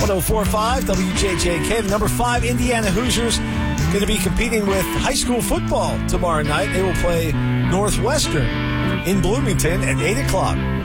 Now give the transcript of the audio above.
104.5 WJJK. The number 5 Indiana Hoosiers going to be competing with high school football tomorrow night. They will play Northwestern in Bloomington at 8 o'clock.